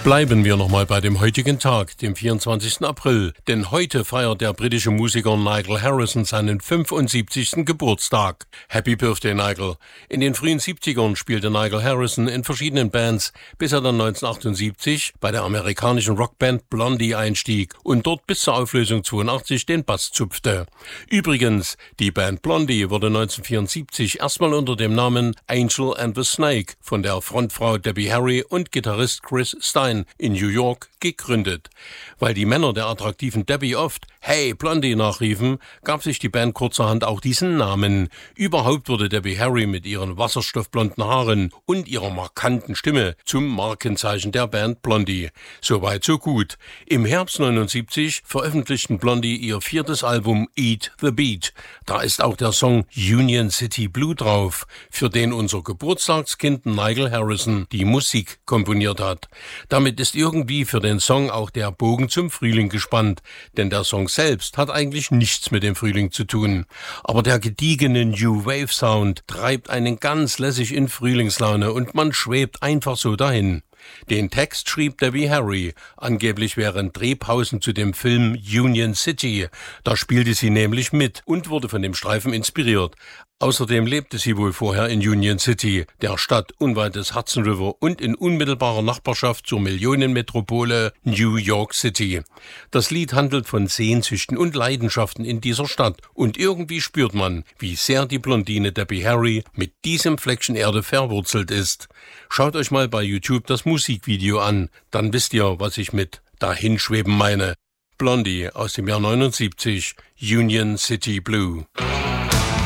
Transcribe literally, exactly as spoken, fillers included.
Bleiben wir nochmal bei dem heutigen Tag, dem vierundzwanzigsten April, denn heute feiert der britische Musiker Nigel Harrison seinen fünfundsiebzigsten Geburtstag. Happy Birthday, Nigel! In den frühen siebzigern spielte Nigel Harrison in verschiedenen Bands, bis er dann neunzehnhundertachtundsiebzig bei der amerikanischen Rockband Blondie einstieg und dort bis zur Auflösung zweiundachtzig den Bass zupfte. Übrigens, die Band Blondie wurde neunzehnhundertvierundsiebzig erstmal unter dem Namen Angel and the Snake von der Frontfrau Debbie Harry und Gitarrist Chris Stein in New York gegründet. Weil die Männer der attraktiven Debbie oft Hey Blondie nachriefen, gab sich die Band kurzerhand auch diesen Namen. Überhaupt wurde Debbie Harry mit ihren wasserstoffblonden Haaren und ihrer markanten Stimme zum Markenzeichen der Band Blondie. Soweit so gut. Im Herbst neunundsiebzig veröffentlichten Blondie ihr viertes Album Eat the Beat. Da ist auch der Song Union City Blue drauf, für den unser Geburtstagskind Nigel Harrison die Musik komponiert hat. Damit ist irgendwie für den Song auch der Bogen zum Frühling gespannt, denn der Song selbst hat eigentlich nichts mit dem Frühling zu tun. Aber der gediegene New Wave Sound treibt einen ganz lässig in Frühlingslaune und man schwebt einfach so dahin. Den Text schrieb Debbie Harry, angeblich während Drehpausen zu dem Film Union City. Da spielte sie nämlich mit und wurde von dem Streifen inspiriert. Außerdem lebte sie wohl vorher in Union City, der Stadt unweit des Hudson River und in unmittelbarer Nachbarschaft zur Millionenmetropole New York City. Das Lied handelt von Sehnsüchten und Leidenschaften in dieser Stadt und irgendwie spürt man, wie sehr die Blondine Debbie Harry mit diesem Fleckchen Erde verwurzelt ist. Schaut euch mal bei YouTube das Musikvideo an, dann wisst ihr, was ich mit dahinschweben meine. Blondie aus dem Jahr neunundsiebzig, Union City Blue.